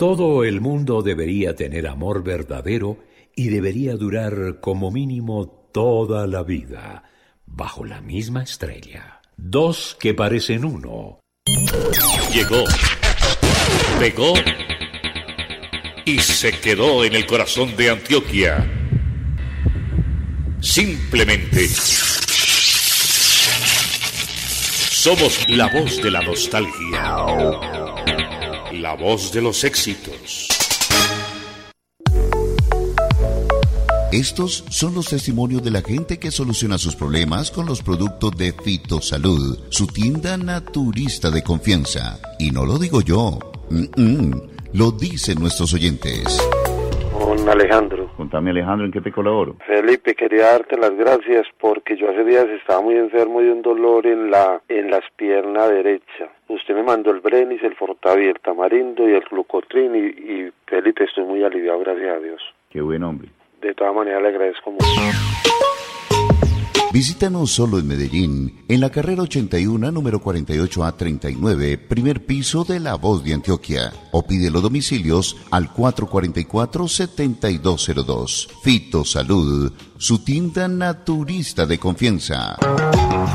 todo, el mundo debería tener amor verdadero y debería durar como mínimo toda la vida, bajo la misma estrella. Dos que parecen uno. Llegó, pegó y se quedó en el corazón de Antioquia. Simplemente somos la voz de la nostalgia, la voz de los éxitos. Estos son los testimonios de la gente que soluciona sus problemas con los productos de Fitosalud, su tienda naturista de confianza. Y no lo digo yo, lo dicen nuestros oyentes. Con Alejandro. Contame, Alejandro, ¿en qué te colaboro? Felipe, quería darte las gracias porque yo hace días estaba muy enfermo de un dolor en las piernas derecha. Usted me mandó el Brenis, el Fortavi, el Tamarindo y el Glucotrin y Felipe, estoy muy aliviado, gracias a Dios. Qué buen hombre. De todas maneras le agradezco mucho. Visítanos solo en Medellín, en la carrera 81, número 48A39, primer piso de La Voz de Antioquia. O pide los domicilios al 444-7202. Fitosalud, su tienda naturista de confianza.